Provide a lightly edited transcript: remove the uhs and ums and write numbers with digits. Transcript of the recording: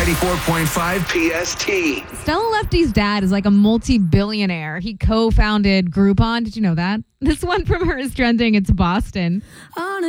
94.5 PST. Stella Lefty's dad is like a multi-billionaire. He co-founded Groupon. Did you know that? This one from her is trending. It's Boston.